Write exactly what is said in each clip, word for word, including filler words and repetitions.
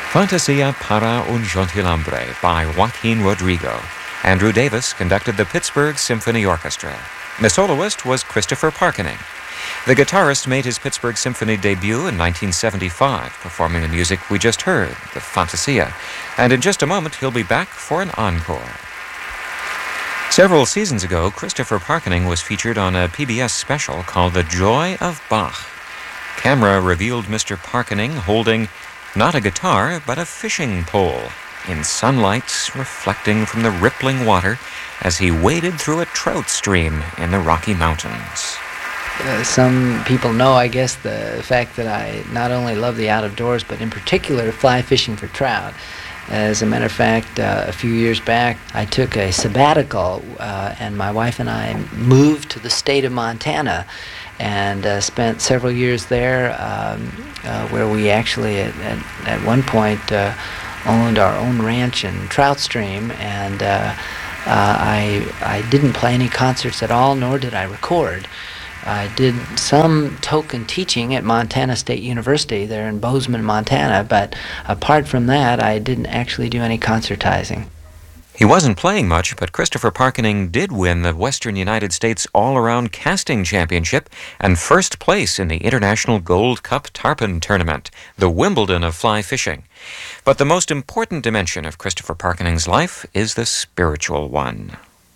Fantasia para un Gentilhombre by Joaquin Rodrigo. Andrew Davis conducted the Pittsburgh Symphony Orchestra. The soloist was Christopher Parkening. The guitarist made his Pittsburgh Symphony debut in nineteen seventy-five, performing the music we just heard, the Fantasia, and in just a moment he'll be back for an encore. Several seasons ago, Christopher Parkening was featured on a P B S special called The Joy of Bach. Camera revealed Mister Parkening holding not a guitar, but a fishing pole, in sunlight reflecting from the rippling water as he waded through a trout stream in the Rocky Mountains. Uh, some people know, I guess, the fact that I not only love the out of doors, but in particular fly fishing for trout. As a matter of fact, uh, a few years back, I took a sabbatical, uh, and my wife and I moved to the state of Montana and uh, spent several years there, um, uh, where we actually, at, at, at one point, uh, owned our own ranch in Trout Stream, and uh, uh, I, I didn't play any concerts at all, nor did I record. I did some token teaching at Montana State University there in Bozeman, Montana, but apart from that, I didn't actually do any concertizing. He wasn't playing much, but Christopher Parkening did win the Western United States All-Around Casting Championship and first place in the International Gold Cup Tarpon Tournament, the Wimbledon of fly fishing. But the most important dimension of Christopher Parkening's life is the spiritual one.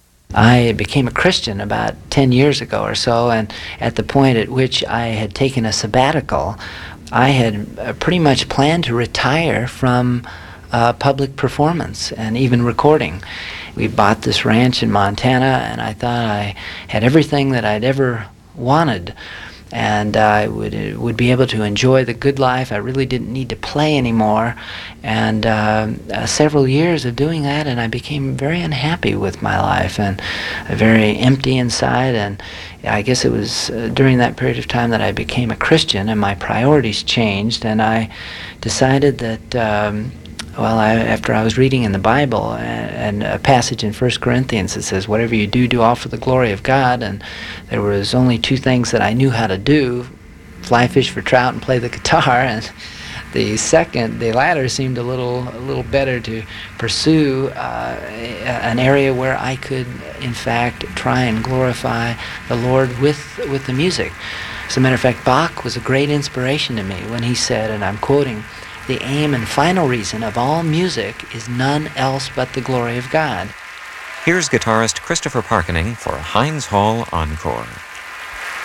I became a Christian about ten years ago or so, and at the point at which I had taken a sabbatical, I had uh, pretty much planned to retire from uh, public performance and even recording. We bought this ranch in Montana, and I thought I had everything that I'd ever wanted, and I would uh, would be able to enjoy the good life. I really didn't need to play anymore, and uh, uh, several years of doing that, and I became very unhappy with my life and uh, very empty inside. And I guess it was uh, during that period of time that I became a Christian, and my priorities changed, and I decided that um, well, I, after I was reading in the Bible and, and a passage in First Corinthians that says, whatever you do, do all for the glory of God, and there was only two things that I knew how to do, fly fish for trout and play the guitar, and the second, the latter, seemed a little a little better to pursue uh, an area where I could, in fact, try and glorify the Lord with, with the music. As a matter of fact, Bach was a great inspiration to me when he said, and I'm quoting, "The aim and final reason of all music is none else but the glory of God." Here's guitarist Christopher Parkening for a Heinz Hall encore.